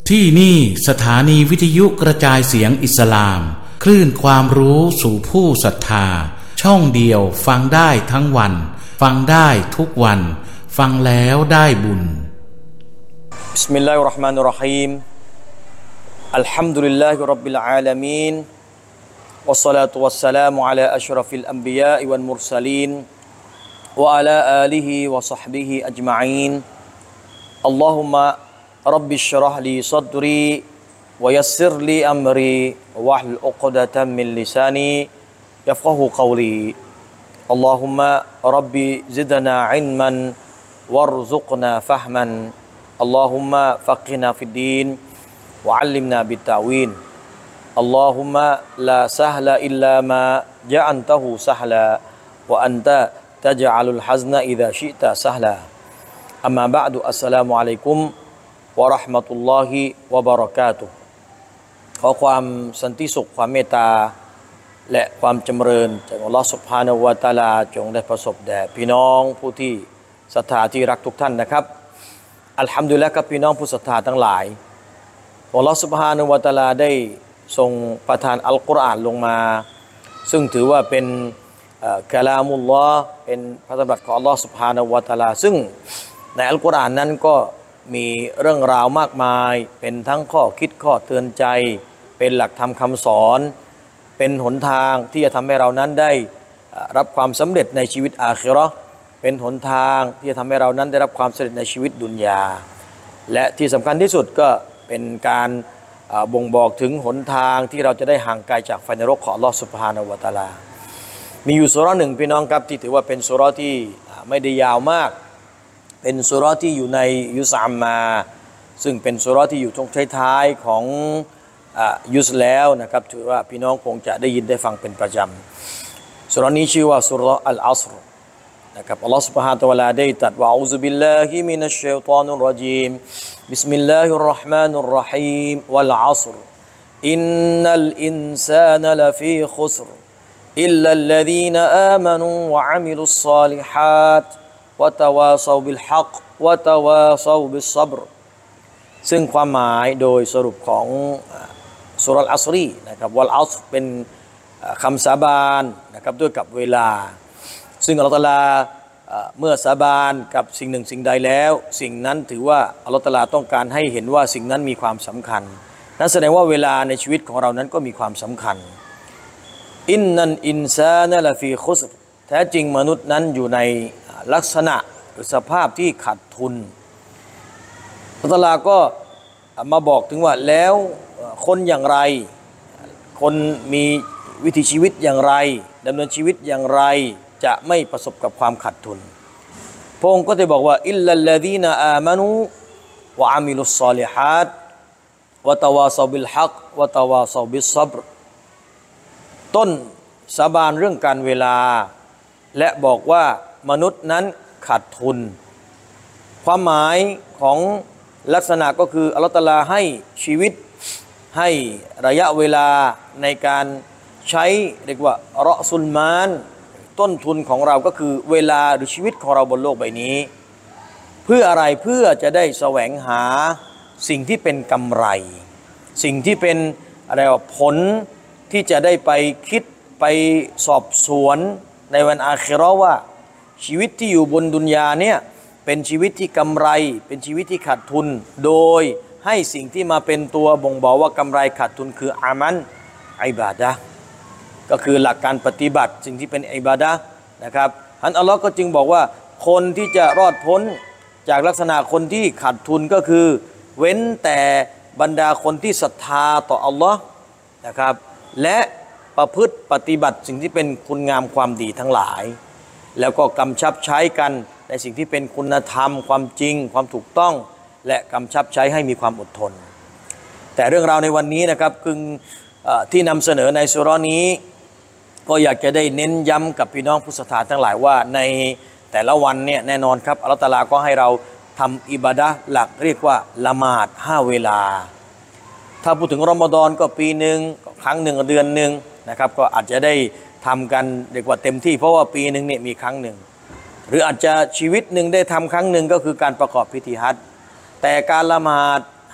ที่นี่สถานีวิทยุกระจายเสียงอิสลามคลื่นความรู้สู่ผู้ศรัทธาช่องเดียวฟังได้ทั้งวันฟังได้ทุกวันฟังแล้วได้บุญบิสมิลลาฮิรเราะห์มานิรเราะฮีมอัลฮัมดุลิลลาฮิร็อบบิลอาลามีนวัสศอลาตุวัสสลามุอะลาอัชรอฟิลอันบิยาอิวัลมุรซะลีนวะอะลาอาลิฮิวะศอฮบิฮิอัจมะอีนอัลลอฮุมมะร็อบบิชเราะห์ลีศอดรีวะยัสซิรลีอัมรีวะฮลุล อุกดะตัมมินลิซานียัฟกะฮูกอลีอัลลอฮุมมะร็อบบิซิดนาอิลมันวัรซุกนาฟะฮมันอัลลอฮุมมะฟักฮินาฟิดดีนวะอัลลิมนาบิตตาวีนอัลลอฮุมมะลาซะฮละอิลลามาญะอันตะฮูซะฮลาวะอันตะตัจอะลุลฮัซนะอิซาชิตะซะฮลาอัมมาบะอ์ดุอัสสลามุอะลัยกุมวะเราะห์มะตุลลอฮิวะบะเราะกาตุฮ์ขอความสันติสุขความเมตตาและความจำเริญจากอัลลอฮฺซุบฮานะฮูวะตะอาลาจงได้ประสบแด่พี่น้องผู้ที่ศรัทธาที่รักทุกท่านนะครับอัลฮัมดุลิลละห์ครับพี่น้องผู้ศรัทธาทั้งหลายอัลลอฮฺซุบฮานะฮูวะตะอาลาได้ทรงประทานอัลกุรอานลงมาซึ่งถือว่าเป็นกะลามุลลอฮ์เป็นพระดำรัสของอัลลอฮฺซุบฮานะฮูวะตะอาลาซึ่งในอัลกุรอานนั้นก็มีเรื่องราวมากมายเป็นทั้งข้อคิดข้อเตือนใจเป็นหลักธรรมคำสอนเป็นหนทางที่จะทำให้เรานั้นได้รับความสำเร็จในชีวิตอาคิเราะห์เป็นหนทางที่จะทำให้เรานั้นได้รับความสำเร็จในชีวิตดุนยาและที่สำคัญที่สุดก็เป็นการบ่งบอกถึงหนทางที่เราจะได้ห่างไกลจากไฟนรกของอัลลอฮฺซุบฮานะฮูวะตะอาลามีอยู่ซูเราะห์หนึ่งพี่น้องครับที่ถือว่าเป็นซูเราะห์ที่ไม่ได้ยาวมากเป็นซูเราะห์ที่อยู่ในยุสอัมมาซึ่งเป็นซูเราะห์ที่อยู่ตรงท้ายๆของยุสแล้วนะครับถือว่าพี่น้องคงจะได้ยินได้ฟังเป็นประจำซูเราะห์นี้ชื่อว่าซูเราะห์อัลอัศรนะครับอัลลอฮฺ سبحانه และ تعالى ได้ตรัสว่าอูซุบิลลาฮิมินัชชัยฏอนิรเราะญีมบิสมิลลาฮิรเราะห์มานิรเราะฮีมวัลอัศรอินนัลอินซานะลฟีขุศรอิลลัลลซีนอามานูวะอะมิลุศศอลิฮาตวะตะวาซอบิลฮักวะตะวาซอบิศศบรซึ่งความหมายโดยสรุปของซูเราะห์อัศรีนะครับวัลอัศรเป็นคำสาบานนะครับด้วยกับเวลาซึ่งอัลเลาะห์ตะอาลาเมื่อสาบานกับสิ่งหนึ่งสิ่งใดแล้วสิ่งนั้นถือว่าอัลเลาะห์ตะอาลาต้องการให้เห็นว่าสิ่งนั้นมีความสำคัญนั่นแสดงว่าเวลาในชีวิตของเรานั้นก็มีความสำคัญอินนัลอินซานะละฟีขุศรแท้จริงมนุษย์นั้นอยู่ในลักษณะหรือสภาพที่ขาดทุนอัลเลาะห์ตะอาลาก็มาบอกถึงว่าแล้วคนอย่างไรคนมีวิถีชีวิตอย่างไรดำเนินชีวิตอย่างไรจะไม่ประสบกับความขาดทุนพระองค์ก็ได้บอกว่าอิลลัลลซีนะอามานูวะอะมิลุศศอลิฮาตวะตะวาซอบิลฮักวะตะวาซอบิศศบรต้นสาบานเรื่องการเวลาและบอกว่ามนุษย์นั้นขาดทุนความหมายของลักษณะก็คืออัลเลาะห์ตะอาลาให้ชีวิตให้ระยะเวลาในการใช้เรียกว่าเราะซุลมานต้นทุนของเราก็คือเวลาหรือชีวิตของเราบนโลกใบนี้เพื่ออะไรเพื่อจะได้แสวงหาสิ่งที่เป็นกำไรสิ่งที่เป็นอะไรว่าผลที่จะได้ไปคิดไปสอบสวนในวันอาคิเราะห์ว่าชีวิตที่อยู่บนดุนยาเนี่ยเป็นชีวิตที่กำไรเป็นชีวิตที่ขาดทุนโดยให้สิ่งที่มาเป็นตัวบ่งบอกว่ากำไรขาดทุนคืออามันอิบาดะห์ก็คือหลักการปฏิบัติสิ่งที่เป็นอิบาดะห์นะครับอัลลอฮ์ก็จึงบอกว่าคนที่จะรอดพ้นจากลักษณะคนที่ขาดทุนก็คือเว้นแต่บรรดาคนที่ศรัทธาต่ออัลลอฮ์นะครับและประพฤติปฏิบัติสิ่งที่เป็นคุณงามความดีทั้งหลายแล้วก็กำชับใช้กันในสิ่งที่เป็นคุณธรรมความจริงความถูกต้องและกำชับใช้ให้มีความอดทนแต่เรื่องราวในวันนี้นะครับคือที่นำเสนอในซูเราะห์นี้ก็อยากจะได้เน้นย้ำกับพี่น้องผู้ศรัทธาทั้งหลายว่าในแต่ละวันเนี่ยแน่นอนครับอัลเลาะห์ตะอาลาก็ให้เราทำอิบาดะห์หลักเรียกว่าละหมาด5เวลาถ้าพูดถึงรอมฎอนก็ปีหนึ่งครั้งหนึ่งเดือนหนึ่งนะครับก็อาจจะได้ทำกันเรียกว่าเต็มที่เพราะว่าปีหนึ่งเนี่ยมีครั้งหนึ่งหรืออาจจะชีวิตหนึ่งได้ทำครั้งหนึ่งก็คือการประกอบพิธีฮัจญ์แต่การละหมาด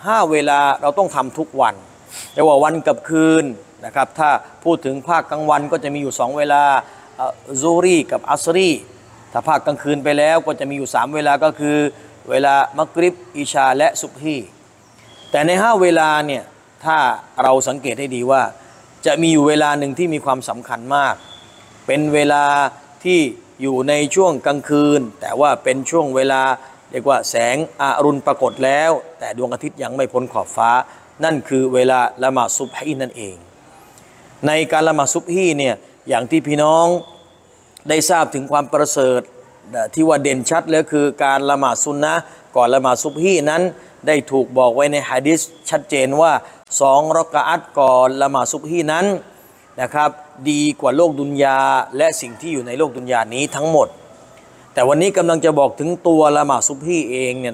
5เวลาเราต้องทำทุกวันแต่ว่าวันกับคืนนะครับถ้าพูดถึงภาคกลางวันก็จะมีอยู่2เวลาซูรีกับอัสรีถ้าภาคกลางคืนไปแล้วก็จะมีอยู่3เวลาก็คือเวลามักริบอิชาและซุบฮีแต่ใน5เวลาเนี่ยถ้าเราสังเกตให้ดีว่าจะมีอยู่เวลาหนึ่งที่มีความสำคัญมากเป็นเวลาที่อยู่ในช่วงกลางคืนแต่ว่าเป็นช่วงเวลาเรียกว่าแสงอรุณปรากฏแล้วแต่ดวงอาทิตย์ยังไม่พ้นขอบฟ้านั่นคือเวลาละหมาดซุบฮีนั่นเองในการละหมาดซุบฮีเนี่ยอย่างที่พี่น้องได้ทราบถึงความประเสริฐที่ว่าเด่นชัดเลยคือการละหมาดซุนนะห์ก่อนละหมาดซุบฮีนั้นได้ถูกบอกไว้ในหะดีษชัดเจนว่า2รอกะอัตก่อนละหมาดซุบฮีนั้นนะครับดีกว่าโลกดุนยาและสิ่งที่อยู่ในโลกดุนยานี้ทั้งหมดแต่วันนี้กำลังจะบอกถึงตัวละหมาดซุบฮีเองเนี่ย